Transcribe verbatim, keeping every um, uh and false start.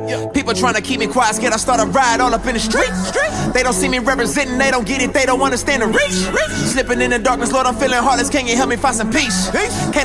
People trying to keep me quiet, scared I start a riot all up in the street. They don't see me representing, they don't get it, they don't understand the reach. Slipping in the darkness, Lord, I'm feeling heartless. Can you help me find some peace? Can't